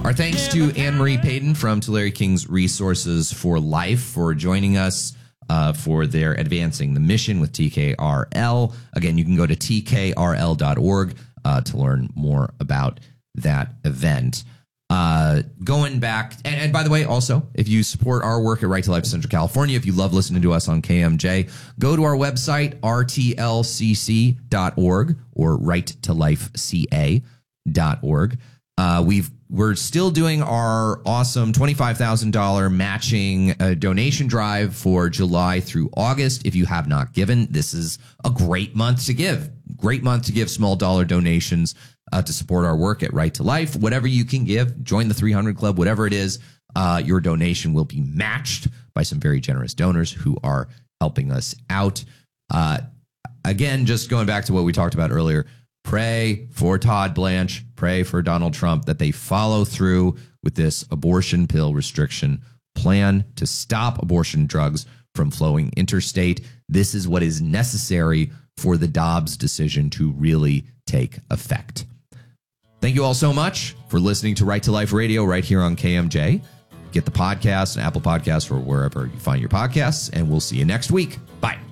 Our thanks to Anne-Marie Payton from Tulare King's Resources for Life for joining us for their Advancing the Mission with TKRL. Again, you can go to tkrl.org to learn more about that event. Going back, and by the way, also, if you support our work at Right to Life Central California, if you love listening to us on KMJ, go to our website, rtlcc.org or righttolifeca.org. We're still doing our awesome $25,000 matching donation drive for July through August. If you have not given, this is a great month to give. Great month to give small dollar donations to support our work at Right to Life. Whatever you can give, join the 300 Club, whatever it is, your donation will be matched by some very generous donors who are helping us out. Again, just going back to what we talked about earlier, pray for Todd Blanche, pray for Donald Trump, that they follow through with this abortion pill restriction plan to stop abortion drugs from flowing interstate. This is what is necessary for the Dobbs decision to really take effect. Thank you all so much for listening to Right to Life Radio right here on KMJ. Get the podcast and Apple Podcasts or wherever you find your podcasts, and we'll see you next week. Bye.